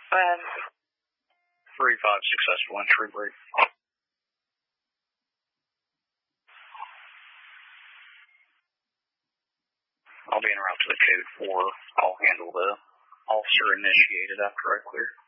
Um, 3-5 successful entry break. I'll be en route to the code 4. I'll handle the officer initiated after I clear.